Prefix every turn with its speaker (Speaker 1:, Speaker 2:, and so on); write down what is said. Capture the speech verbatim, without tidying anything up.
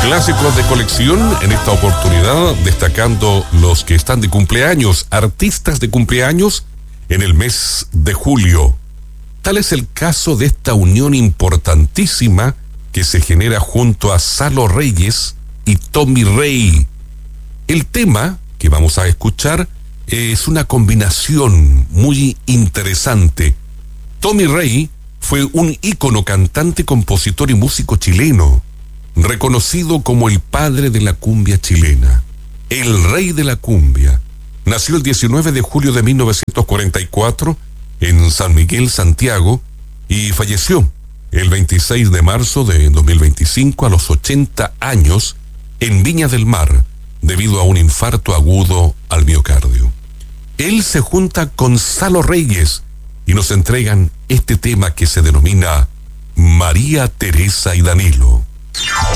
Speaker 1: Clásicos de colección, en esta oportunidad destacando los que están de cumpleaños, artistas de cumpleaños en el mes de julio. Tal es el caso de esta unión importantísima que se genera junto a Salo Reyes y Tommy Rey. El tema que vamos a escuchar es una combinación muy interesante. Tommy Rey fue un ícono cantante, compositor y músico chileno, reconocido como el padre de la cumbia chilena, el rey de la cumbia. Nació el diecinueve de julio de mil novecientos cuarenta y cuatro en San Miguel, Santiago, y falleció el veintiséis de marzo de dos mil veinticinco a los ochenta años en Viña del Mar, debido a un infarto agudo al miocardio. Él se junta con Salo Reyes y nos entregan este tema que se denomina María Teresa y Danilo.